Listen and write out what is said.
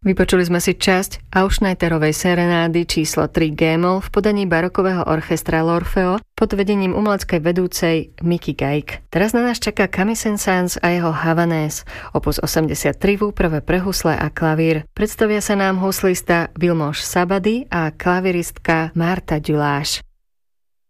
Vypočuli sme si časť Auschnitterovej serenády číslo 3 G-moll v podaní barokového orchestra L'Orfeo pod vedením umeleckej vedúcej Mickey Geig. Teraz na nás čaká Camille Saint-Saëns a jeho Havanés, opus 83 v úprave pre husle a klavír. Predstavia sa nám huslista Vilmos Sabady a klaviristka Marta Dulage.